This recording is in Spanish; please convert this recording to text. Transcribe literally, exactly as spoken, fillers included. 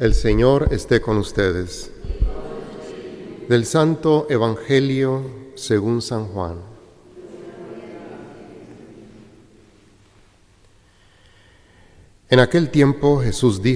El Señor esté con ustedes. Del Santo Evangelio según San Juan. En aquel tiempo Jesús dijo: